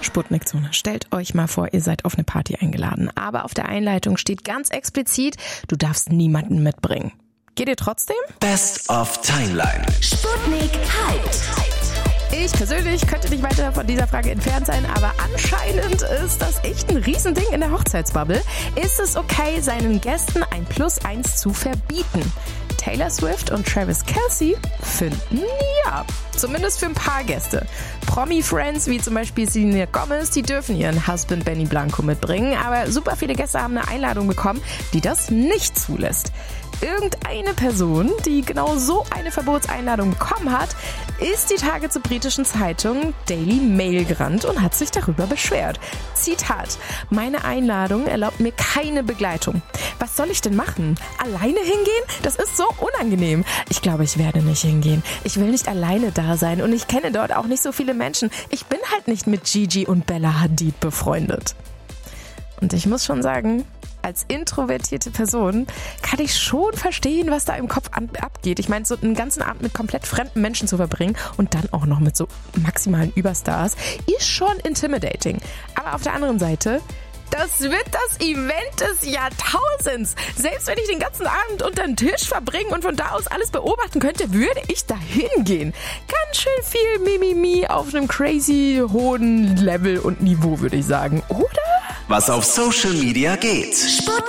Sputnik-Zone. Stellt euch mal vor, ihr seid auf eine Party eingeladen. Aber auf der Einleitung steht ganz explizit, du darfst niemanden mitbringen. Geht ihr trotzdem? Best of Timeline. Sputnik hyped. Ich persönlich könnte nicht weiter von dieser Frage entfernt sein, aber anscheinend ist das echt ein Riesending in der Hochzeitsbubble. Ist es okay, seinen Gästen ein +1 zu verbieten? Taylor Swift und Travis Kelce finden ja. Zumindest für ein paar Gäste. Promi-Friends wie zum Beispiel Selena Gomez, die dürfen ihren Husband Benny Blanco mitbringen, aber super viele Gäste haben eine Einladung bekommen, die das nicht zulässt. Irgendeine Person, die genau so eine Verbotseinladung bekommen hat, ist die Tage zur britischen Zeitung Daily Mail gerannt und hat sich darüber beschwert. Zitat: Meine Einladung erlaubt mir keine Begleitung. Was soll ich denn machen? Alleine hingehen? Das ist so unangenehm. Ich glaube, ich werde nicht hingehen. Ich will nicht alleine da sein und ich kenne dort auch nicht so viele Menschen. Ich bin halt nicht mit Gigi und Bella Hadid befreundet. Und ich muss schon sagen, als introvertierte Person kann ich schon verstehen, was da im Kopf abgeht. Ich meine, so einen ganzen Abend mit komplett fremden Menschen zu verbringen und dann auch noch mit so maximalen Überstars ist schon intimidating. Aber auf der anderen Seite, das wird das Event des Jahrtausends. Selbst wenn ich den ganzen Abend unter den Tisch verbringen und von da aus alles beobachten könnte, würde ich da hingehen. Ganz schön viel Mimimi auf einem crazy hohen Level und Niveau, würde ich sagen. Oder? Was auf Social Media geht.